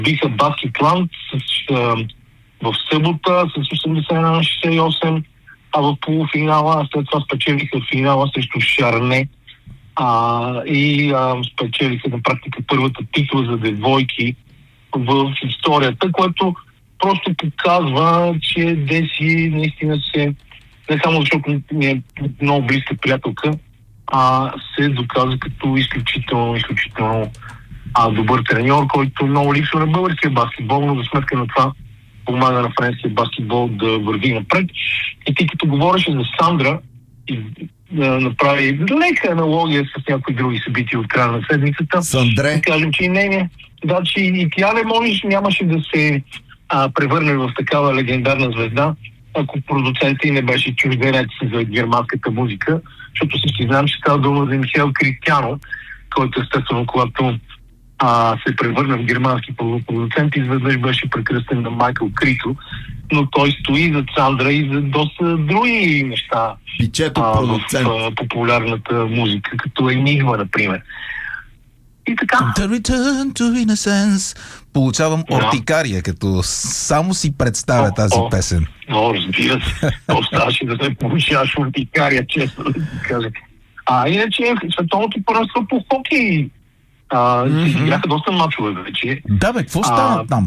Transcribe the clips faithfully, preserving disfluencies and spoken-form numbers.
биха Баскетланд с, а, в събота с осемдесет и едно на шейсет и осем, а в полуфинала след това спечелиха финала срещу Шарне а, и а, спечелиха на практика първата титла за девойки в историята, което просто показва, че Деси наистина се, не само защото ми е много близка приятелка, а се доказа като изключително, изключително а, добър треньор, който много липсва на българския баскетбол, но за сметка на това помага на френския баскетбол да върви напред. И ти като говореше за Сандра и да направи лека аналогия с някои други събития от края на седмицата, Сандре. да кажем, че и не, не. Да, че и тя не можеш, нямаше да се а, превърне в такава легендарна звезда, ако продуцентът и не беше чужденец за германската музика, защото всички знам, че става дума за Михаил Кристиано, който естествено, когато а, се превърна в германски продуцент, изведнъж беше прекръстен на Майкъл Крито, но той стои за Сандра и за доста други неща Пичето а, в продуцент. а, популярната музика, като Енигма, например. И така. The return to innocence. Получавам Да. ортикария, като само си представя О, тази о. песен. О, разбира се. Оставаше да се получаваш ортикария, честно да ти кажа. А иначе световното първенство по хокей а, Мгм. се играха доста мачове вече. Да, бе, какво стана там?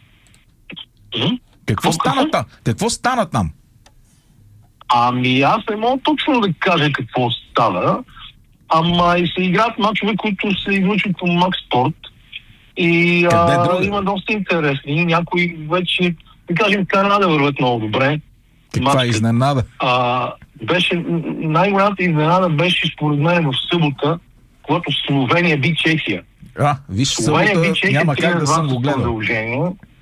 М? Какво какво стана каза? там? Какво стана там? Ами аз не мога точно да кажа какво става, ама и се играят мачове, които се излучват по Макс Спорт. И Къде а, друга? има доста интересни. Някои вече, да кажем, Канада върват много добре. Каква Мачка. изненада? А, беше, най-голямата изненада беше според мен в събота, когато Словения би Чехия. А, виж, Словения би събота Чехия няма как да съм го гледал. продължение.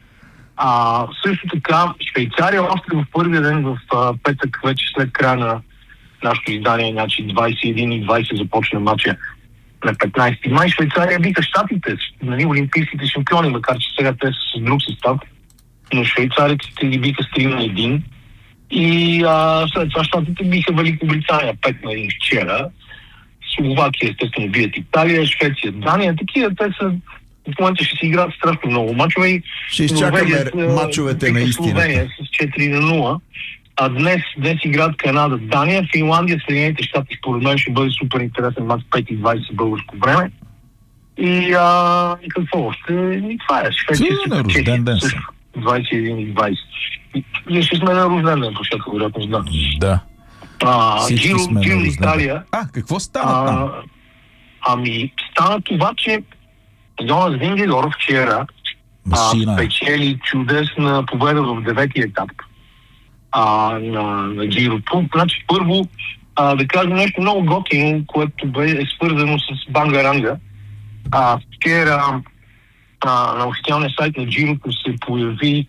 А, също така Швейцария още в първия ден в а, петък, вече след края на нашето издание, значи двайсет и един и двайсет започна матча на петнайсети май. Швейцария биха щатите, нали, олимпийските шампиони, макар че сега те са с друг състав, но швейцариците ги биха с три на един. И а, след това щатите биха Великобритания пет на един вчера. Словакия естествено бият Италия, Швеция, Дания. Такива те са, в момента ще си играят страшно много мачове и Ще изчакаме Норвегия, мачовете на биха истината. Словения с четири на нула. А днес, днес играят Канада, Дания, Финландия, Съединените щати. Според мен ще бъде супер интересен мач пет и двайсет българско време. И, а, и какво още? И това е. Швеция Ти, на рожден ден съм. двайсет и един и двайсет. И, ние ще сме на рожден ден, по всяка вероятност, да. Да. А, Всички Джиро, сме на Джиро рожден Италия. ден. А, какво стана там? А, ами, стана това, че Йонас Вингедор вчера а, Машина. спечели чудесна победа в деветия етап а, на, на Джирото. Значи, първо, а, да кажем нещо много готино, което бе, е свързано с Бангаранга. А, вчера а, на официалния сайт на Джирото се появи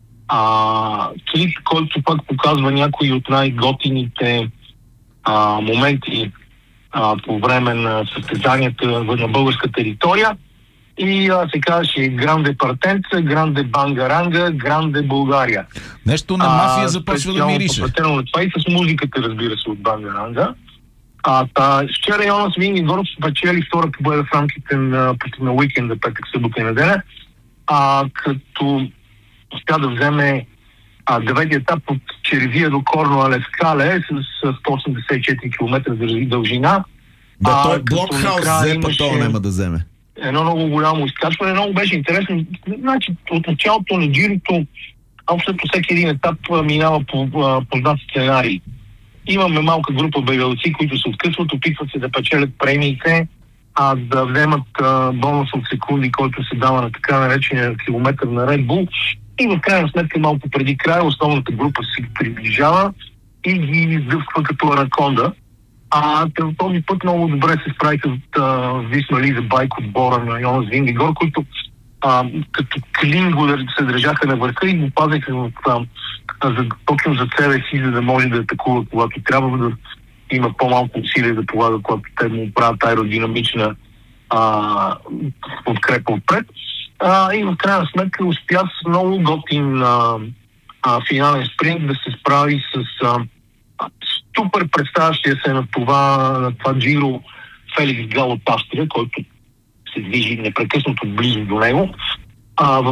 а, клип, който пак показва някои от най-готините а, моменти а, по време на състезанията на българска територия. И а, се казваше Гранде Партенца, Гранде Бангаранга, Гранде България. Нещо на мафия започва да мирише. Посветено на това и с музиката, разбира се, от Бангаранга. А, та, вчера Йонас Вингедор спечели втора победа в рамките на, на уикенда, петък, събота и неделя, а, като успя да вземе а, деветия етап от Червия до Корно Алескале с, с сто осемдесет и четири километра дължина. Да, А, той като Блокхаус накрая взе, па имаше то няма да вземе. едно много голямо изкачване. Много беше интересно. Значи, от началото на Джирото, общо всеки един етап а, минава по а, познат сценарий. Имаме малка група бегалци, които се откъсват, опитват се да печелят премиите, а да вземат а, бонус от секунди, който се дава на така наречения километър на Red Bull. И в крайна сметка, малко преди края, основната група се приближава и ги издъвква като анаконда. А този път много добре се справиха от Висма Лиза Байк отбора на Йонас Вингедор, които а, като клин го се държаха на върха и го пазеха в, а, за, точно за себе си, за да може да атакува, когато трябва да има по-малко усилие да полага, когато те му правят аеродинамична а, подкрепа отпред. А, и в крайна сметка успя с много готин а, а, финален спринт да се справи с а, супер представящия се на това, на това Джиро Феликс Гал от Австрия, който се движи непрекъснато близо до него. А, в